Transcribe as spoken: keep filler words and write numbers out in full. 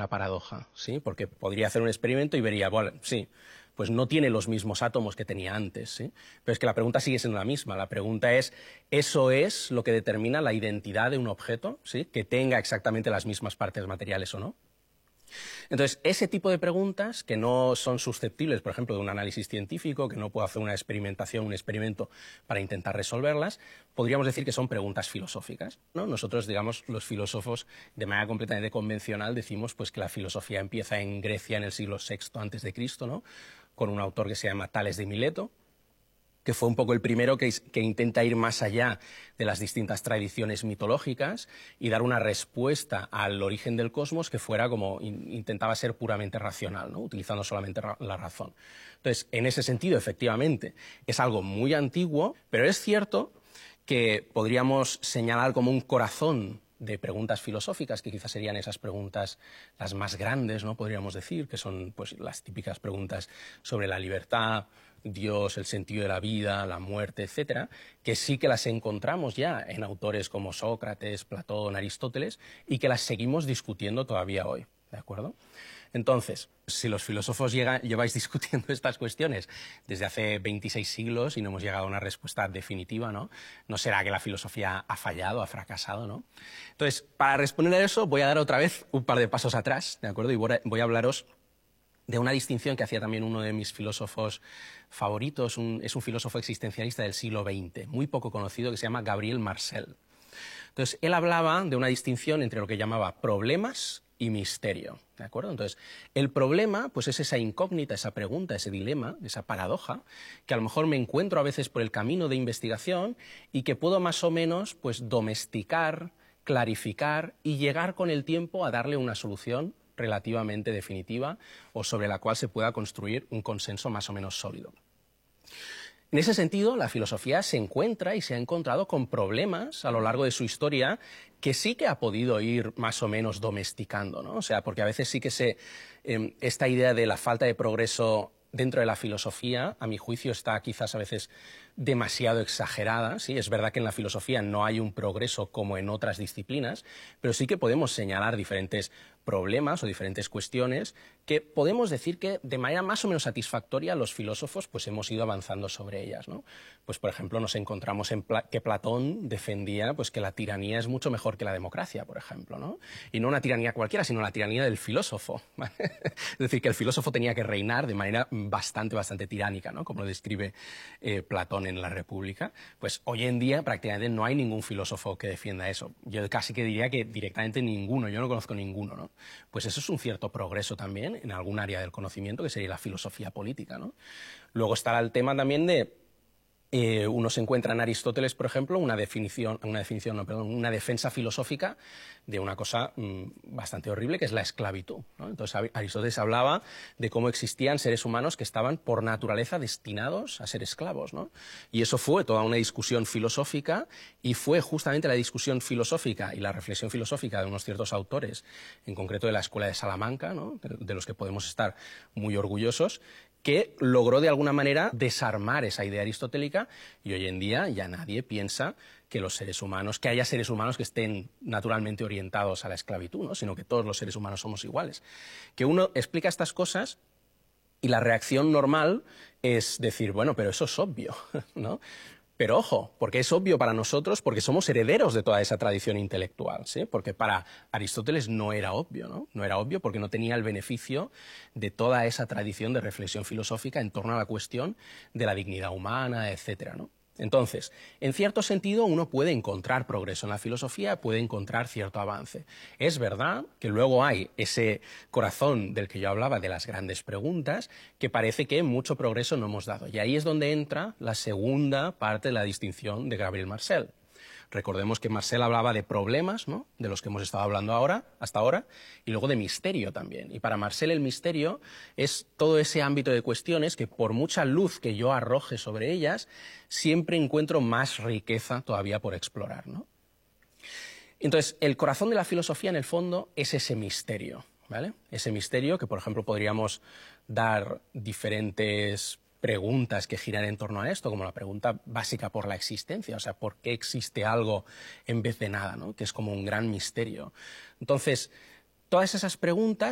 la paradoja, ¿sí? Porque podría hacer un experimento y vería, bueno, sí, pues no tiene los mismos átomos que tenía antes, ¿sí? Pero es que la pregunta sigue siendo la misma. La pregunta es, ¿eso es lo que determina la identidad de un objeto, ¿sí? Que tenga exactamente las mismas partes materiales o no? Entonces, ese tipo de preguntas que no son susceptibles, por ejemplo, de un análisis científico, que no puedo hacer una experimentación, un experimento para intentar resolverlas, podríamos decir que son preguntas filosóficas, ¿no? Nosotros, digamos, los filósofos, de manera completamente convencional, decimos pues, que la filosofía empieza en Grecia en el siglo sexto antes de Cristo, ¿no? Con un autor que se llama Tales de Mileto, que fue un poco el primero que, que intenta ir más allá de las distintas tradiciones mitológicas y dar una respuesta al origen del cosmos que fuera como in, intentaba ser puramente racional, ¿no? Utilizando solamente ra la razón. Entonces, en ese sentido, efectivamente, es algo muy antiguo, pero es cierto que podríamos señalar como un corazón de preguntas filosóficas, que quizás serían esas preguntas las más grandes, ¿no? Podríamos decir, que son pues, las típicas preguntas sobre la libertad, Dios, el sentido de la vida, la muerte, etcétera, que sí que las encontramos ya en autores como Sócrates, Platón, Aristóteles, y que las seguimos discutiendo todavía hoy, ¿de acuerdo? Entonces, si los filósofos llega, lleváis discutiendo estas cuestiones desde hace veintiséis siglos y no hemos llegado a una respuesta definitiva, ¿no? ¿No será que la filosofía ha fallado, ha fracasado, ¿no? Entonces, para responder a eso, voy a dar otra vez un par de pasos atrás, ¿de acuerdo? Y voy a, voy a hablaros de una distinción que hacía también uno de mis filósofos favoritos, un, es un filósofo existencialista del siglo veinte, muy poco conocido, que se llama Gabriel Marcel. Entonces, él hablaba de una distinción entre lo que llamaba problemas y misterio, ¿de acuerdo? Entonces, el problema, pues es esa incógnita, esa pregunta, ese dilema, esa paradoja, que a lo mejor me encuentro a veces por el camino de investigación y que puedo más o menos, pues, domesticar, clarificar y llegar con el tiempo a darle una solución relativamente definitiva o sobre la cual se pueda construir un consenso más o menos sólido. En ese sentido, la filosofía se encuentra y se ha encontrado con problemas a lo largo de su historia que sí que ha podido ir más o menos domesticando, ¿no? O sea, porque a veces sí que se, eh, esta idea de la falta de progreso dentro de la filosofía, a mi juicio, está quizás a veces demasiado exagerada, ¿sí? Es verdad que en la filosofía no hay un progreso como en otras disciplinas, pero sí que podemos señalar diferentes problemas o diferentes cuestiones que podemos decir que de manera más o menos satisfactoria los filósofos pues hemos ido avanzando sobre ellas, ¿no? Pues por ejemplo nos encontramos en Pla que Platón defendía pues que la tiranía es mucho mejor que la democracia, por ejemplo, ¿no? Y no una tiranía cualquiera, sino la tiranía del filósofo, ¿vale? Es decir, que el filósofo tenía que reinar de manera bastante, bastante tiránica, ¿no? Como lo describe eh, Platón en la República. Pues hoy en día prácticamente no hay ningún filósofo que defienda eso. Yo casi que diría que directamente ninguno, yo no conozco ninguno, ¿no? Pues eso es un cierto progreso también en algún área del conocimiento, que sería la filosofía política, ¿no? Luego estará el tema también de Eh, uno se encuentra en Aristóteles, por ejemplo, una definición, una definición, no, perdón, una defensa filosófica de una cosa mmm, bastante horrible, que es la esclavitud, ¿no? Entonces Aristóteles hablaba de cómo existían seres humanos que estaban por naturaleza destinados a ser esclavos, ¿no? Y eso fue toda una discusión filosófica, y fue justamente la discusión filosófica y la reflexión filosófica de unos ciertos autores, en concreto de la Escuela de Salamanca, ¿no? de, de los que podemos estar muy orgullosos, que logró de alguna manera desarmar esa idea aristotélica, y hoy en día ya nadie piensa que los seres humanos, que haya seres humanos que estén naturalmente orientados a la esclavitud, ¿no? Sino que todos los seres humanos somos iguales. Que uno explica estas cosas y la reacción normal es decir, bueno, pero eso es obvio, ¿no? Pero ojo, porque es obvio para nosotros, porque somos herederos de toda esa tradición intelectual, ¿sí? Porque para Aristóteles no era obvio, ¿no? No era obvio porque no tenía el beneficio de toda esa tradición de reflexión filosófica en torno a la cuestión de la dignidad humana, etcétera, ¿no? Entonces, en cierto sentido, uno puede encontrar progreso en la filosofía, puede encontrar cierto avance. Es verdad que luego hay ese corazón del que yo hablaba, de las grandes preguntas, que parece que mucho progreso no hemos dado. Y ahí es donde entra la segunda parte de la distinción de Gabriel Marcel. Recordemos que Marcel hablaba de problemas, ¿no? De los que hemos estado hablando ahora, hasta ahora, y luego de misterio también. Y para Marcel el misterio es todo ese ámbito de cuestiones que por mucha luz que yo arroje sobre ellas, siempre encuentro más riqueza todavía por explorar, ¿no? Entonces, el corazón de la filosofía en el fondo es ese misterio, ¿vale? Ese misterio que, por ejemplo, podríamos dar diferentes preguntas que giran en torno a esto, como la pregunta básica por la existencia, o sea, ¿por qué existe algo en vez de nada, ¿no? Que es como un gran misterio. Entonces, todas esas preguntas